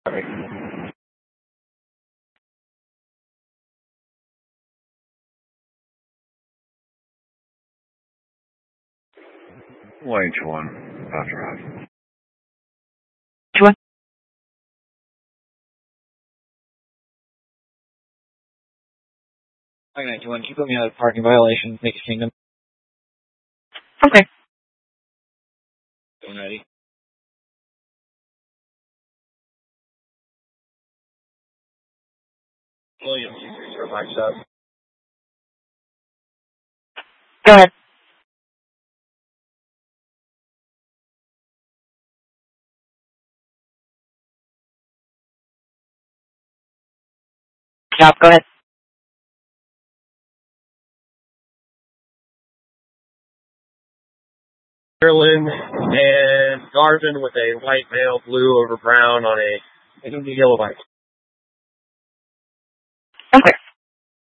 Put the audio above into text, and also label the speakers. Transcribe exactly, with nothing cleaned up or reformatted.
Speaker 1: Sorry.
Speaker 2: one H one, after half.
Speaker 1: H one?
Speaker 3: Flight ninety-one, can you put me out of parking violation, Naked Kingdom?
Speaker 1: Okay.
Speaker 3: Going ready. William, two three zero five seven.
Speaker 1: Go ahead. Stop, go ahead.
Speaker 4: Maryland and Garvin with a white male, blue over brown on a yellow bike.
Speaker 1: Okay.